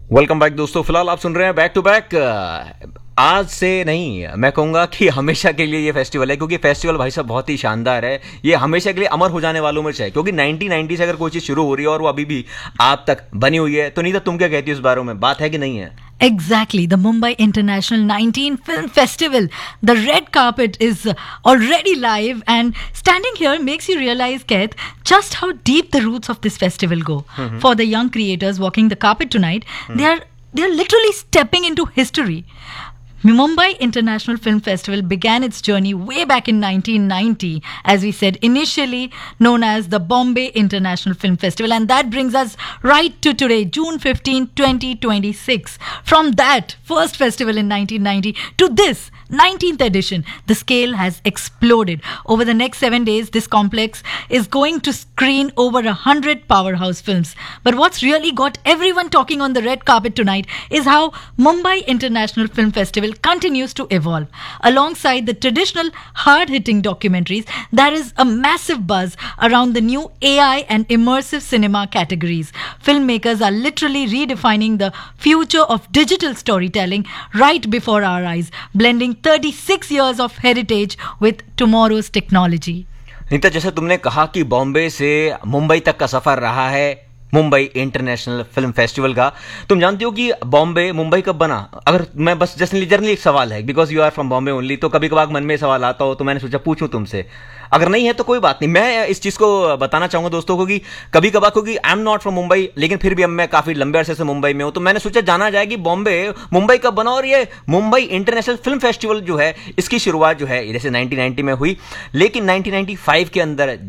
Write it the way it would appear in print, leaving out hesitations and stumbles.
Welcome back दोस्तों। फिलहाल आप सुन रहे हैं बैक टू बैक। आज से नहीं, मैं कहूंगा कि हमेशा के लिए ये फेस्टिवल है, क्योंकि फेस्टिवल भाई साहब बहुत ही शानदार है। ये हमेशा के लिए अमर हो जाने वालों में से है, क्योंकि 1990 से अगर कोई चीज शुरू हो रही है और वो अभी भी आप तक बनी हुई है, तो नहीं तो तुम क्या कहती हो इस बारे में? बात है कि नहीं है? Exactly, the Mumbai International 19 Film Festival. The red carpet is already live, and standing here makes you realize, Keith, just how deep the roots of this festival go. For the young creators walking the carpet tonight, they are literally stepping into history. Mumbai International Film Festival began its journey way back in 1990, as we said, initially known as the Bombay International Film Festival. And that brings us right to today, June 15, 2026. From that first festival in 1990 to this 19th edition, the scale has exploded. Over the next 7 days, this complex is going to screen over 100 powerhouse films. But what's really got everyone talking on the red carpet tonight is how Mumbai International Film Festival continues to evolve. Alongside the traditional hard-hitting documentaries, there is a massive buzz around the new AI and immersive cinema categories. Filmmakers are literally redefining the future of digital storytelling right before our eyes, blending 36 years of heritage with tomorrow's technology. Nita, जैसे तुमने कहा कि बॉम्बे से मुंबई तक का सफर रहा है Mumbai international film festival का, तुम जानती हो कि बॉम्बे मुंबई कब बना? अगर मैं बस जनरली एक सवाल है, because you are from Bombay only, तो कभी कभार मन में सवाल आता हो तो मैंने सोचा पूछूं तुमसे। अगर नहीं है तो कोई बात नहीं, मैं इस चीज को बताना चाहूंगा दोस्तों को कि कभी कभार, क्योंकि I am not from Mumbai, लेकिन फिर भी अब मैं काफी लंबे अरसे से मुंबई में हूं, तो मैंने सोचा जाना जाए कि मुंबई कब बना। और ये मुंबई इंटरनेशनल फिल्म फेस्टिवल जो है, इसकी शुरुआत जो है जैसे 1990 में हुई, लेकिन 1995 के अंदर